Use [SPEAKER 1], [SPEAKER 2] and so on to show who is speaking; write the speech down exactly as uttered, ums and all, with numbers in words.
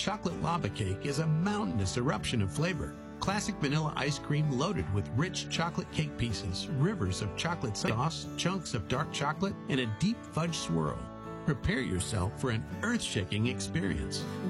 [SPEAKER 1] Chocolate lava cake is a mountainous eruption of flavor. Classic vanilla ice cream loaded with rich chocolate cake pieces, rivers of chocolate sauce, chunks of dark chocolate, and a deep fudge swirl. Prepare yourself for an earth-shaking experience.